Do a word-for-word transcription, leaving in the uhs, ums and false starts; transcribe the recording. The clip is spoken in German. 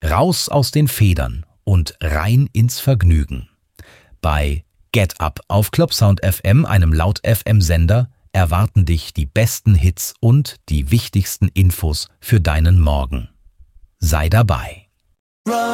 Raus aus den Federn und rein ins Vergnügen. Bei Get Up auf Clubsound F M, einem Laut-F M-Sender, erwarten dich die besten Hits und die wichtigsten Infos für deinen Morgen. Sei dabei.